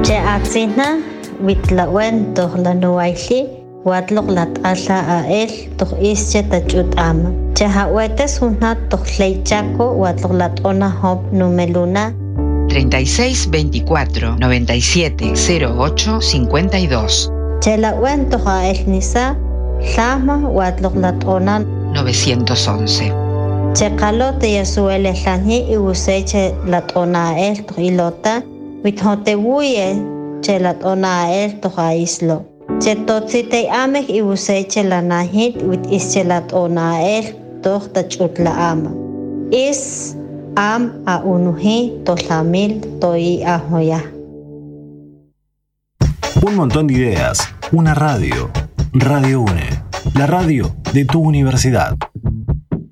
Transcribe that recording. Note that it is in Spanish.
Che atzina witlawen toh la nuaili watlok lat ala a el toh ische tachut ama. Che hawetes una toh leichaco watlok lat ona hop numeluna 36 24 97 08 52. Che la wen toh a el nisa llama watlok lat ona 911. Che kalote yasuele lani y useche lat ona el toh ilota withote wuye che lat ona el toh a islo. Che totzite amek y useche la nahit wit ische lat ona el toh tachut la ama. Is am a unuhi tolamil toi a hoya. Un montón de ideas, una radio. Radio UNE, la radio de tu universidad.